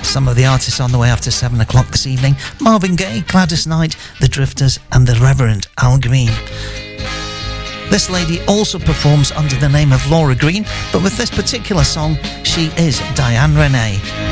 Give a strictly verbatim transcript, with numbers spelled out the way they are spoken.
Some of the artists on the way after seven o'clock this evening: Marvin Gaye, Gladys Knight, The Drifters and the Reverend Al Green. This lady also performs under the name of Laura Green, but with this particular song, she is Diane Renee.